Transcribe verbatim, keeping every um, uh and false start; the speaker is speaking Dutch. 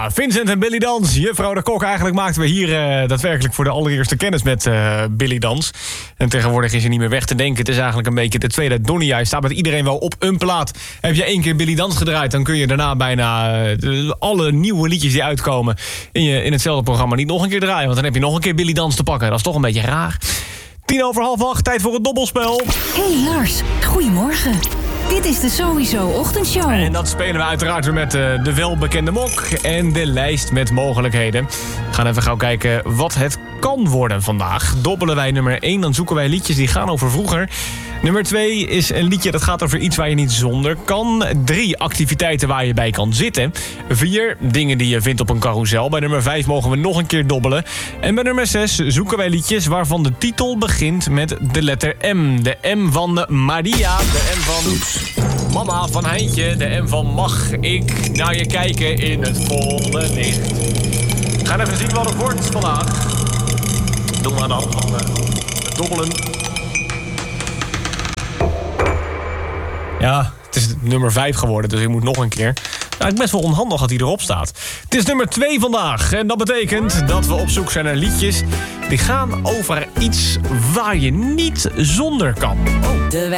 Vincent en Billy Dans. Juffrouw de Kok. Eigenlijk maakten we hier uh, daadwerkelijk voor de allereerste kennis met uh, Billy Dans. En tegenwoordig is hij niet meer weg te denken. Het is eigenlijk een beetje de tweede Donnie. Hij staat met iedereen wel op een plaat. Heb je één keer Billy Dans gedraaid, dan kun je daarna bijna uh, alle nieuwe liedjes die uitkomen in, je, in hetzelfde programma niet nog een keer draaien. Want dan heb je nog een keer Billy Dans te pakken. Dat is toch een beetje raar. Tien over half acht, tijd voor het dobbelspel. Hey Lars, goedemorgen. Dit is de Sowieso Ochtendshow. En dat spelen we uiteraard weer met uh, de welbekende mok en de lijst met mogelijkheden. We gaan even gauw kijken wat het kan worden vandaag. Dobbelen wij nummer één, dan zoeken wij liedjes die gaan over vroeger. Nummer twee is een liedje dat gaat over iets waar je niet zonder kan. Drie, activiteiten waar je bij kan zitten. Vier, dingen die je vindt op een carousel. Bij nummer vijf mogen we nog een keer dobbelen. En bij nummer zes zoeken wij liedjes waarvan de titel begint met de letter M. De M van Maria, de M van mama, van Heintje, de M van mag ik naar je kijken in het volle licht. We gaan even zien wat het wordt vandaag. Doen we dan van uh, dobbelen. Ja, het is nummer vijf geworden, dus ik moet nog een keer. Nou, best wel onhandig dat hij erop staat. Het is nummer twee vandaag. En dat betekent dat we op zoek zijn naar liedjes die gaan over iets waar je niet zonder kan. Oh.